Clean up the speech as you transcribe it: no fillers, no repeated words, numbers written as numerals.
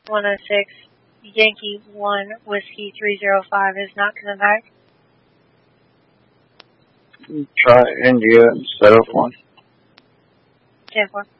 106 Yankee 1 Whiskey 305 is not coming back. Try India instead of 1. 10-4.